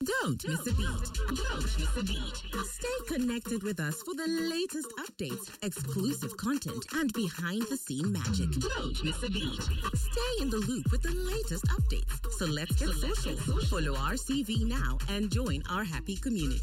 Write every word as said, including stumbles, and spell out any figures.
Don't miss a beat. Don't miss a beat. Stay connected with us for the latest updates, exclusive content, and behind-the-scene magic. Don't miss a beat. Stay in the loop with the latest updates. So let's get social. Follow R C V now and join our happy community.